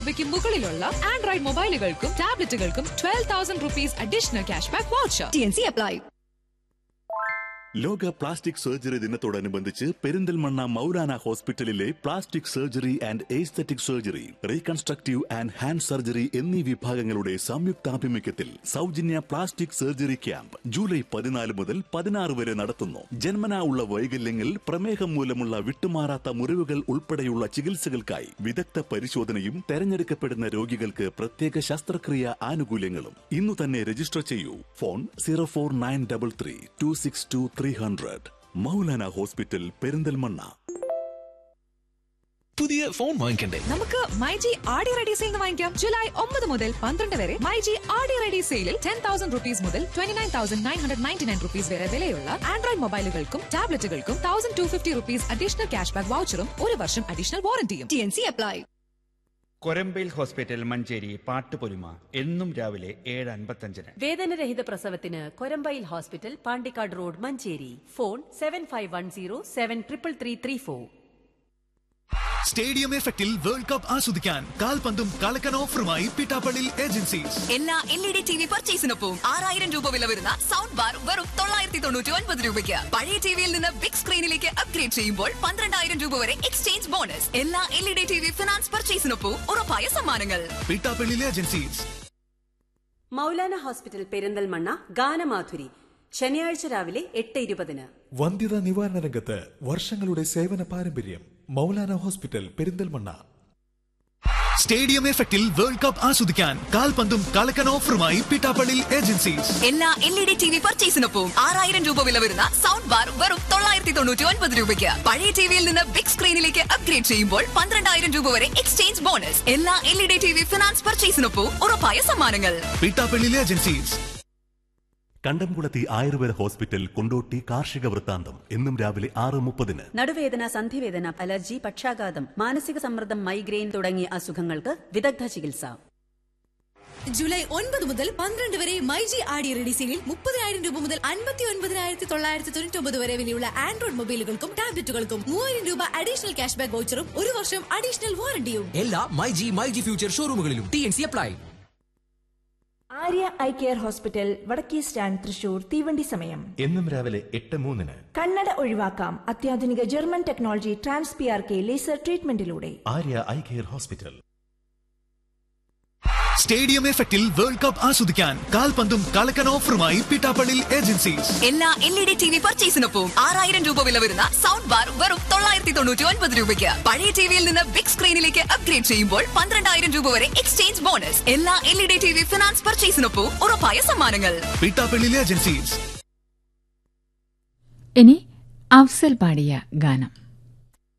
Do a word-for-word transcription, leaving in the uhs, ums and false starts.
ഇവയ്ക്ക് മുകളിലുള്ള Android മൊബൈലുകൾക്കും ടാബ്ലറ്റുകൾക്കും twelve thousand rupees additional cash back voucher. T N C apply. ലോക plastic surgery ദിനത്തോടനുബന്ധിച്ച് പെരിന്തൽമണ്ണ മൗലാന ഹോസ്പിറ്റലിലെ plastic surgery and aesthetic surgery, reconstructive and hand surgery എന്നീ വിഭാഗങ്ങളുടെ സംയുക്താഭിമുഖ്യത്തിൽ സൗജന്യ പ്ലാസ്റ്റിക് സർജറി ക്യാമ്പ് ജൂലൈ പതിനാല് മുതൽ പതിനാറ് വരെ നടത്തുന്നു. ജന്മനാ ഉള്ള വൈകല്യങ്ങൾ, പ്രമേഹം മൂലമുള്ള വിട്ടുമാറാത്ത മുറിവുകൾ ഉൾപ്പെടെയുള്ള ചികിത്സകൾക്കായി വിദഗ്ധ പരിശോധനയും തെരഞ്ഞെടുക്കപ്പെടുന്ന രോഗികൾക്ക് പ്രത്യേക ശസ്ത്രക്രിയ ആനുകൂല്യങ്ങളും. ഇന്നു തന്നെ രജിസ്റ്റർ ചെയ്യൂ. Phone zero four nine double three to six to three hundred. Maulana hospital, Perinthalmanna. പുതിയ ഫോൺ വാങ്ങിക്കണ്ടേ? നമുക്ക് മൈജി ആടി റെഡി സെയിൽ വാങ്ങിക്കാം. ജൂലൈ ഒമ്പത് മുതൽ പന്ത്രണ്ട് വരെ മൈജി ആടി റെഡി സെയിലിൽ ടെൻ തൗസൻഡ് റുപ്പീസ് മുതൽ twenty nine thousand nine hundred ninety nine rupees വരെ വിലയുള്ള Android മൊബൈലുകൾക്കും ടാബ്ലറ്റുകൾക്കും thousand two fifty rupees additional cash back വൗച്ചറും ഒരു വർഷം additional വാറന്റിയും. T N C apply. Korambayil hospital Manjeri Pattupolima എന്നും രാവിലെ ഏഴ് അൻപത്തഞ്ചിന്. വേദനരഹിത പ്രസവത്തിന് Korambayil hospital, Pandikkad road, Manjeri. Phone seven five one zero seven triple three three four. Stadium എഫക്റ്റിൽ world cup ആസ്വദിക്കാൻ കാൽപന്തും കളക്കൻ ഓഫറുമായി പിട്ടാപ്പള്ളി ഏജൻസീസ്. എല്ലാ L E D T V പർച്ചേസിനൊപ്പം ആറായിരം രൂപ വില വരുന്ന സൗണ്ട് ബാർ വെറും തൊള്ളായിരത്തി തൊണ്ണൂറ്റി ഒൻപത് രൂപയ്ക്ക്. പഴയ ടിവിയിൽ നിന്ന് ബിഗ് സ്ക്രീനിലേക്ക് അപ്ഗ്രേഡ് ചെയ്യുമ്പോൾ പന്ത്രണ്ടായിരം രൂപ വരെ എക്സ്ചേഞ്ച് ബോണസ്. എല്ലാ L E D T V finance പർച്ചേസിനൊപ്പം ഉറപ്പായ സമ്മാനങ്ങൾ. പിട്ടാപ്പള്ളി ഏജൻസീസ്. മൗലാന ഹോസ്പിറ്റൽ പെരിന്തൽമണ്ണ ഗാനമാധുരി ശനിയാഴ്ച രാവിലെ എട്ട് ഇരുപതിന്. വന്ധ്യതാ നിവാരണ രംഗത്ത് വർഷങ്ങളുടെ സേവന പാരമ്പര്യം. മൗലാന ഹോസ്പിറ്റൽ, പെരിന്തൽമണ്ണ. സ്റ്റേഡിയം എഫക്റ്റിൽ വേൾഡ് കപ്പ് ആസ്വദിക്കാൻ കാൽപന്തും കളക്കൻ ഓഫറുമായി പിട്ടാപ്പള്ളി ഏജൻസീസ്. എല്ലാ L E D T V പർച്ചേസിനൊപ്പം ആറായിരം രൂപ വില വരുന്ന സൗണ്ട് ബാർ വെറും തൊള്ളായിരത്തി തൊണ്ണൂറ്റി ഒൻപത് രൂപയ്ക്ക്. പഴയ ടിവിയിൽ നിന്ന് ബിഗ് സ്ക്രീനിലേക്ക് അപ്ഗ്രേഡ് ചെയ്യുമ്പോൾ പന്ത്രണ്ടായിരം രൂപ വരെ എക്സ്ചേഞ്ച് ബോണസ്. എല്ലാ L E D T V finance പർച്ചേസിനൊപ്പം ഉറപ്പായ സമ്മാനങ്ങൾ. പിട്ടാപ്പള്ളി ഏജൻസീസ്. കണ്ടംകുളത്തി ആയുർവേദ ഹോസ്പിറ്റൽ, കൊണ്ടോട്ടി കാർഷിക വൃത്താന്തം എന്നും രാവിലെ ആറ് മുപ്പതിന്. നടുവേദന, സന്ധിവേദന, അലർജി, പക്ഷാഘാതം, മാനസിക സമ്മർദ്ദം, മൈഗ്രെയിൻ തുടങ്ങിയ അസുഖങ്ങൾക്ക് വിദഗ്ധ ചികിത്സ. ജൂലൈ ഒൻപത് മുതൽ പന്ത്രണ്ട് വരെ മൈജി ആടി റെഡി സെയിലിൽ മുപ്പതിനായിരം രൂപ മുതൽ അൻപത്തി ഒൻപതിനായിരത്തി തൊള്ളായിരത്തി തൊണ്ണൂറ്റി ഒമ്പത് വരെ വിലയുള്ള ആൻഡ്രോയിഡ് മൊബൈലുകൾക്കും ടാബ്ലറ്റുകൾക്കും മൂവായിരം രൂപ അഡീഷണൽ ക്യാഷ് ബാക്ക് വൗച്ചറും ഒരു വർഷം അഡീഷണൽ വാറന്റിയും. എല്ലാ myG myG future ഷോറൂമുകളിലും. T N C apply. Arya eye care hospital, വടക്കേ സ്റ്റാൻഡ്, തൃശൂർ. തീവണ്ടി സമയം എന്നും രാവിലെ എട്ട് മൂന്നിന്. കണ്ണട ഒഴിവാക്കാം അത്യാധുനിക German technology trans P R K laser ട്രീറ്റ്മെന്റിലൂടെ. Arya eye care hospital. Stadium എഫക്റ്റിൽ വേൾഡ് കപ്പ് ആസ്വദിക്കാൻ കാൽപന്തും കളക്കൻ ഓഫറുമായി പിട്ടാപ്പള്ളി ഏജൻസീസ്. എല്ലാ L E D T V പർച്ചേസിനൊപ്പം ആറായിരം രൂപ വില വരുന്ന സൗണ്ട് ബാർ വെറും തൊള്ളായിരത്തി തൊണ്ണൂറ്റി ഒൻപത് രൂപയ്ക്ക്. പഴയ ടിവിയിൽ നിന്ന് ബിഗ് സ്ക്രീനിലേക്ക് അപ്ഗ്രേഡ് ചെയ്യുമ്പോൾ പന്ത്രണ്ടായിരം രൂപ വരെ എക്സ്ചേഞ്ച് ബോണസ്. എല്ലാ L E D T V finance പർച്ചേസിനൊപ്പം ഉറപ്പായ സമ്മാനങ്ങൾ. പിട്ടാപ്പള്ളി ഏജൻസീസ്. ഇനി അഫ്സൽ പാടിയ ഗാനം.